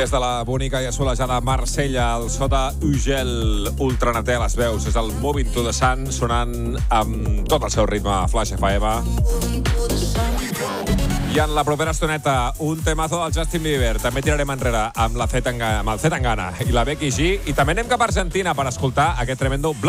Des de la bonica i assolejada Marsella, al sota Ugel, ultraneté a les veus. És el Moving to the Sun, sonant amb tot el seu ritme a Flash FM. I en la propera estoneta, un temazo del Justin Bieber. També tirarem enrere amb el C. Tangana i la Becky G. I també anem cap a Argentina per escoltar aquest tremendo Black